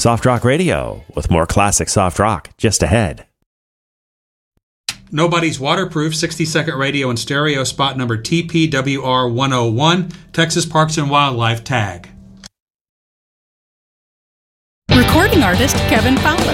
Soft Rock Radio with more classic soft rock just ahead. Nobody's Waterproof 60-second radio and stereo, spot number TPWR 101, Texas Parks and Wildlife tag. Recording artist Kevin Fowler.